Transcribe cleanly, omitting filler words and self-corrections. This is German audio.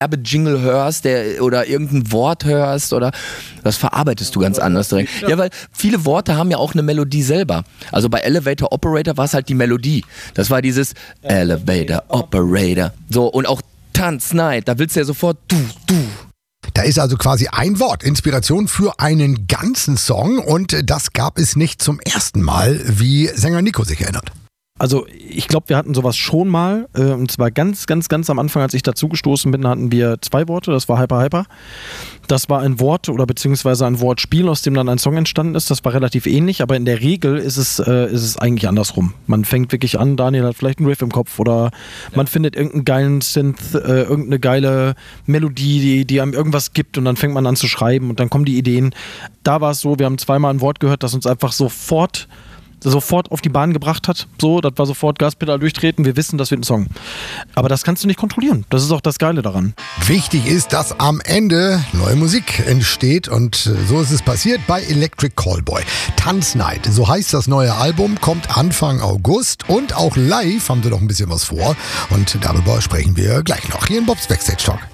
Werbejingle hörst oder irgendein Wort hörst oder das verarbeitest du ganz anders direkt. Ja, weil viele Worte haben ja auch eine Melodie selber. Also bei Elevator Operator war es halt die Melodie. Das war dieses Elevator Operator. So, und auch Tanznight, da willst du ja sofort du. Da ist also quasi ein Wort, Inspiration für einen ganzen Song, und das gab es nicht zum ersten Mal, wie Sänger Nico sich erinnert. Also ich glaube, wir hatten sowas schon mal, und zwar ganz am Anfang, als ich dazugestoßen bin, hatten wir 2 Worte, das war Hyper. Das war ein Wort oder beziehungsweise ein Wortspiel, aus dem dann ein Song entstanden ist, das war relativ ähnlich, aber in der Regel ist es eigentlich andersrum. Man fängt wirklich an, Daniel hat vielleicht einen Riff im Kopf oder man findet irgendeinen geilen Synth, irgendeine geile Melodie, die einem irgendwas gibt, und dann fängt man an zu schreiben und dann kommen die Ideen. Da war es so, wir haben 2-mal ein Wort gehört, das uns einfach sofort auf die Bahn gebracht hat. So, das war sofort Gaspedal durchtreten, wir wissen, das wird ein Song. Aber das kannst du nicht kontrollieren. Das ist auch das Geile daran. Wichtig ist, dass am Ende neue Musik entsteht, und so ist es passiert bei Electric Callboy. Tanznight, so heißt das neue Album, kommt Anfang August, und auch live haben sie noch ein bisschen was vor, und darüber sprechen wir gleich noch hier in Bobs Backstage Talk.